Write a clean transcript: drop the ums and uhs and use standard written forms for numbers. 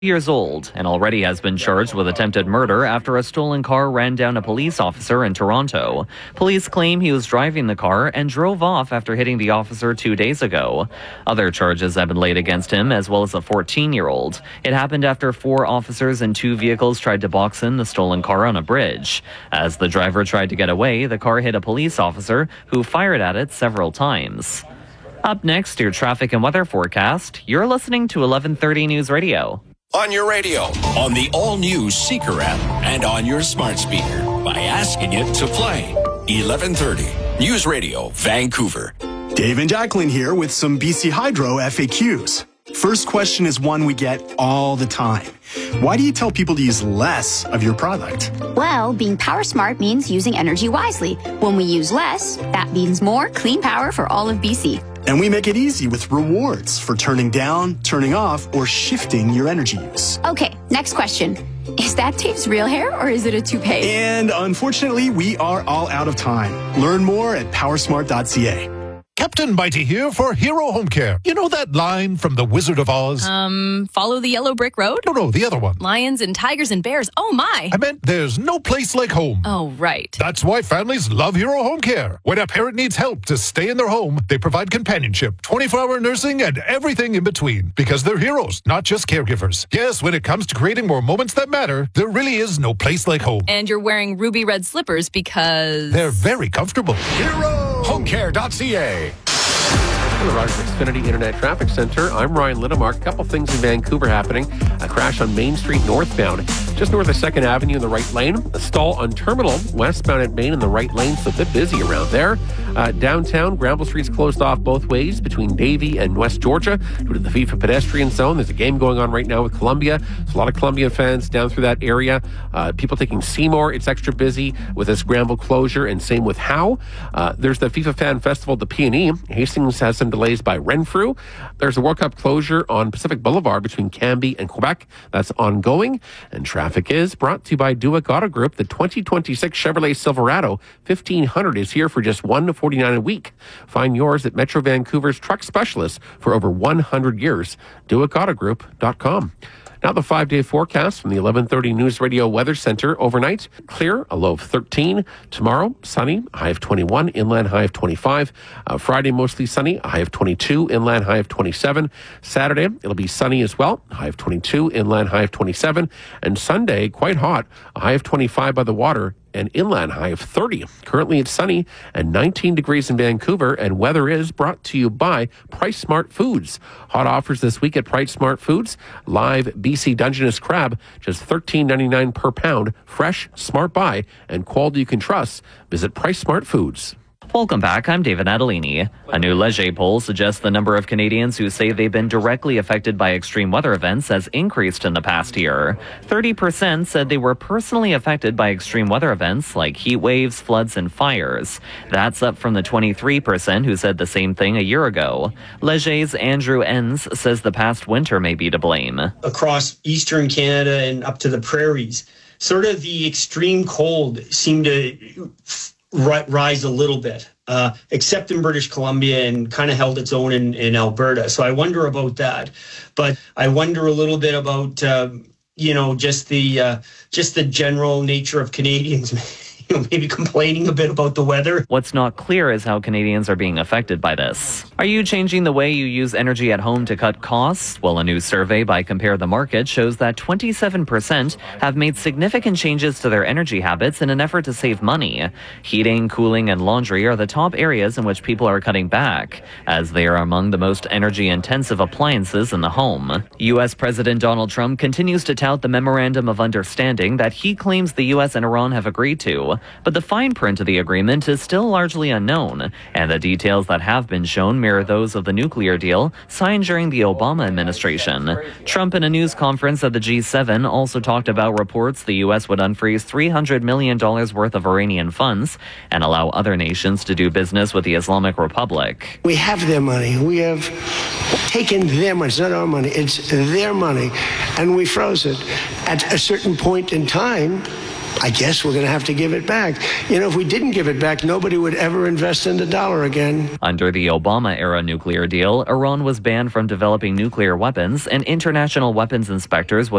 Years old and already has been charged with attempted murder after a stolen car ran down a police officer in Toronto. Police claim he was driving the car and drove off after hitting the officer 2 days ago. Other charges have been laid against him, as well as a 14-year-old. It happened after 4 officers and 2 vehicles tried to box in the stolen car on a bridge. As the driver tried to get away, the car hit a police officer who fired at it several times. Up next, your traffic and weather forecast. You're listening to 1130 News Radio. On your radio, on the all-new Seeker app, and on your smart speaker by asking it to play. 1130 News Radio, Vancouver. Dave and Jacqueline here with some BC Hydro FAQs. First question is one we get all the time. Why do you tell people to use less of your product? Well, being power smart means using energy wisely. When we use less, that means more clean power for all of BC. And we make it easy with rewards for turning down, turning off, or shifting your energy use. Okay, next question. Is that Dave's real hair or is it a toupee? And unfortunately, we are all out of time. Learn more at powersmart.ca. Captain Mighty here for Hero Home Care. You know that line from The Wizard of Oz? Follow the yellow brick road? No, the other one. Lions and tigers and bears. Oh, my. I meant there's no place like home. Oh, right. That's why families love Hero Home Care. When a parent needs help to stay in their home, they provide companionship, 24-hour nursing, and everything in between. Because they're heroes, not just caregivers. Yes, when it comes to creating more moments that matter, there really is no place like home. And you're wearing ruby red slippers because... they're very comfortable. HeroHomeCare.ca. From the Rogers Xfinity Internet Traffic Center, I'm Ryan Littemark. A couple things in Vancouver happening. A crash on Main Street northbound, just north of 2nd Avenue in the right lane. A stall on Terminal, westbound at Main in the right lane, so a bit busy around there. Downtown, Granville Street's closed off both ways between Davie and West Georgia due to the FIFA pedestrian zone. There's a game going on right now with Columbia. There's a lot of Columbia fans down through that area. People taking Seymour. It's extra busy with this Granville closure, and same with Howe. There's the FIFA Fan Festival at the P&E. Hastings has some delays by Renfrew. There's a World Cup closure on Pacific Boulevard between Cambie and Quebec. That's ongoing. And traffic is brought to you by Duick Auto Group. The 2026 Chevrolet Silverado 1500 is here for just $149 a week. Find yours at Metro Vancouver's truck specialist for over 100 years. DuickAutoGroup.com. Now the 5-day forecast from the 1130 News Radio Weather Center. Overnight, clear, a low of 13. Tomorrow, sunny, high of 21, inland high of 25. Friday, mostly sunny, a high of 22, inland high of 27. Saturday, it'll be sunny as well, high of 22, inland high of 27. And Sunday, quite hot, a high of 25 by the water, and inland high of 30. Currently it's sunny and 19 degrees in Vancouver, and weather is brought to you by Price Smart Foods. Hot offers this week at Price Smart Foods. Live BC Dungeness crab, just $13.99 per pound. Fresh, smart buy, and quality you can trust. Visit Price Smart Foods. Welcome back. I'm David Adelini. A new Leger poll suggests the number of Canadians who say they've been directly affected by extreme weather events has increased in the past year. 30% said they were personally affected by extreme weather events like heat waves, floods, and fires. That's up from the 23% who said the same thing a year ago. Leger's Andrew Enns says the past winter may be to blame. Across eastern Canada and up to the prairies, sort of the extreme cold seemed to rise a little bit, except in British Columbia, and kind of held its own in Alberta. So I wonder about that. But I wonder a little bit about, just the general nature of Canadians, maybe complaining a bit about the weather. What's not clear is how Canadians are being affected by this. Are you changing the way you use energy at home to cut costs? Well, a new survey by Compare the Market shows that 27% have made significant changes to their energy habits in an effort to save money. Heating, cooling, and laundry are the top areas in which people are cutting back, as they are among the most energy-intensive appliances in the home. U.S. President Donald Trump continues to tout the Memorandum of Understanding that he claims the U.S. and Iran have agreed to. But the fine print of the agreement is still largely unknown, and the details that have been shown mirror those of the nuclear deal signed during the Obama administration. Trump, in a news conference at the G7, also talked about reports the U.S. would unfreeze $300 million worth of Iranian funds and allow other nations to do business with the Islamic Republic. We have their money. We have taken their money. It's not our money. It's their money. And we froze it. At a certain point in time, I guess we're going to have to give it back. If we didn't give it back, nobody would ever invest in the dollar again. Under the Obama-era nuclear deal, Iran was banned from developing nuclear weapons, and international weapons inspectors would